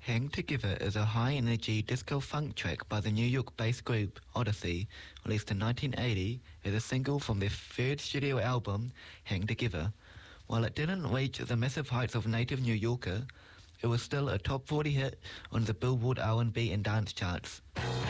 Hang Together is a high-energy disco-funk track by the New York-based group Odyssey, released in 1980 as a single from their third studio album, Hang Together. While it didn't reach the massive heights of native New Yorker, it was still a top 40 hit on the Billboard R&B and dance charts.